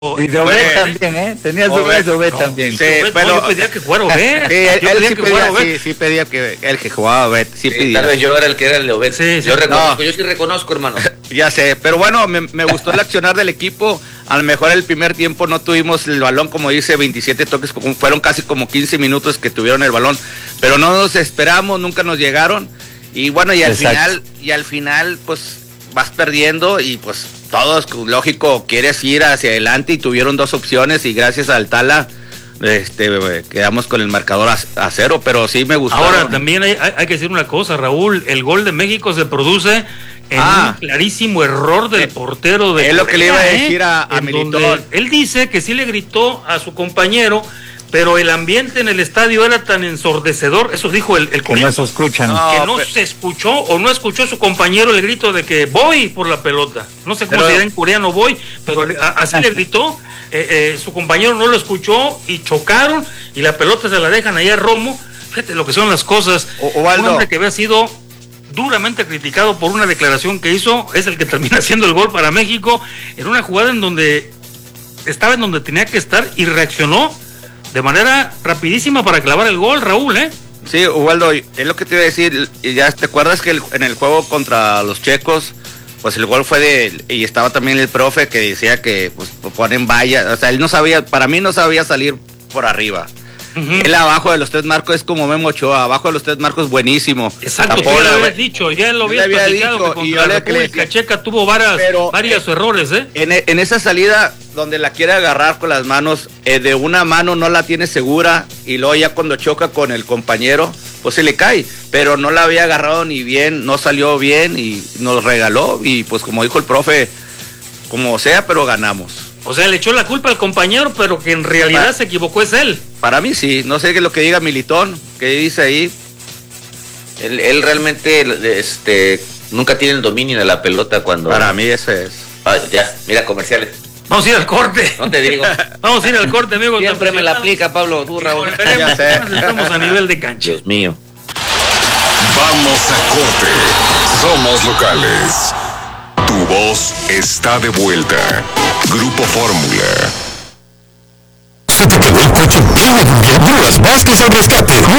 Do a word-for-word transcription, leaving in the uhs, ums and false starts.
Y Robert también, ¿eh? Tenía su vez Robert también. Sí, pero yo pedía que jugara Obed. Sí, él, él sí, pedía, sí, sí pedía que el que jugaba Obed. Sí, sí pedía. Tal vez yo era el que era el de Obed. Sí, sí, yo reconozco, no. Yo sí reconozco, hermano. Ya sé, pero bueno, me, me gustó el accionar del equipo. A lo mejor el primer tiempo no tuvimos el balón, como dice, veintisiete toques, fueron casi como quince minutos que tuvieron el balón, pero no nos esperamos, nunca nos llegaron. Y bueno, y al Exacto. final, y al final, pues vas perdiendo y pues todos, lógico, quieres ir hacia adelante y tuvieron dos opciones y gracias al Tala este, quedamos con el marcador a, a cero, pero sí me gustó. Ahora también hay, hay que decir una cosa, Raúl, el gol de México se produce en ah, un clarísimo error del eh, portero de Es Corea, lo que le iba a decir a, a Militón. Él dice que sí le gritó a su compañero, pero el ambiente en el estadio era tan ensordecedor, eso dijo el, el coreano, que no se escuchan. No, que no pero... se escuchó o no escuchó su compañero el grito de que voy por la pelota. No sé cómo pero... se dirá en coreano voy, pero a, así le gritó, eh, eh, su compañero no lo escuchó y chocaron y la pelota se la dejan ahí a Romo. Fíjate lo que son las cosas. O, Un hombre que había sido duramente criticado por una declaración que hizo, es el que termina haciendo el gol para México en una jugada en donde estaba en donde tenía que estar y reaccionó de manera rapidísima para clavar el gol, Raúl, ¿eh? Sí, Ubaldo, es lo que te iba a decir, ya te acuerdas que el, en el juego contra los checos, pues el gol fue de, y estaba también el profe que decía que pues ponen vallas, o sea, él no sabía, para mí no sabía salir por arriba. Uh-huh. Él abajo de los tres marcos es como Memo Ochoa, abajo de los tres marcos buenísimo. Exacto, ya lo habías dicho, ya lo habías platicado dicho, que contra y la República Checa tuvo varias, pero, varios eh, errores, ¿eh? En, en esa salida donde la quiere agarrar con las manos, eh, de una mano no la tiene segura y luego ya cuando choca con el compañero, pues se le cae, pero no la había agarrado ni bien, no salió bien y nos regaló y pues como dijo el profe, como sea, pero ganamos. O sea, le echó la culpa al compañero, pero que en realidad para, se equivocó es él. Para mí sí, no sé qué es lo que diga Militón, que dice ahí. Él, él realmente este, nunca tiene el dominio de la pelota cuando... Para mí eso es. Ah, ya, mira, comerciales. Vamos a ir al corte. No te digo. Vamos a ir al corte, amigo. Siempre me la aplica, Pablo, tú, Raúl. Ya sé. Estamos a nivel de cancha. Dios mío. Vamos a corte. Somos locales. Tu voz está de vuelta. Grupo Fórmula. Se te quedó el coche bien en dudas. Vázquez al rescate.